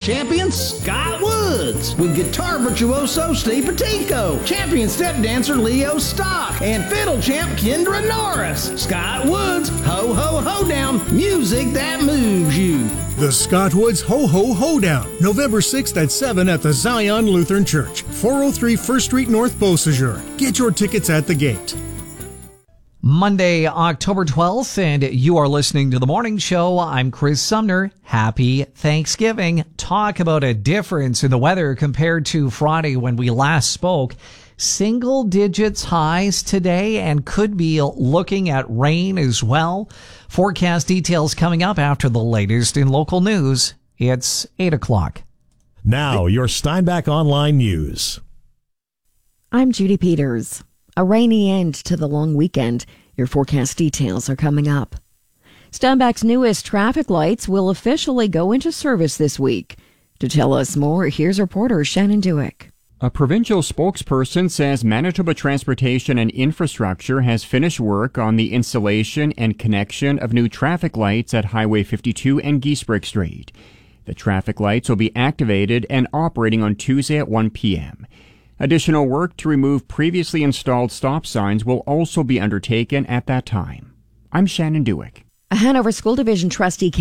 champion Scott Woods, with guitar virtuoso Steve Petico, champion step dancer Leo Stock, and fiddle champ Kendra Norris. Scott Woods, Ho Ho Hoedown, music that moves you. The Scott Woods Ho Ho Hoedown, November 6th at 7 at the Zion Lutheran Church, 403 1st Street North, Beausejour. Get your tickets at the gate. Monday, October 12th, and you are listening to The Morning Show. I'm Chris Sumner. Happy Thanksgiving. Talk about a difference in the weather compared to Friday when we last spoke. Single digits highs today and could be looking at rain as well. Forecast details coming up after the latest in local news. It's 8 o'clock. Now, your Steinbach Online News. I'm Judy Peters. A rainy end to the long weekend. Your forecast details are coming up. Steinbach's newest traffic lights will officially go into service this week. To tell us more, here's reporter Shannon Dewick. A provincial spokesperson says Manitoba Transportation and Infrastructure has finished work on the installation and connection of new traffic lights at Highway 52 and Giesbrecht Street. The traffic lights will be activated and operating on Tuesday at 1 p.m. Additional work to remove previously installed stop signs will also be undertaken at that time. I'm Shannon Dewick. A Hanover School Division trustee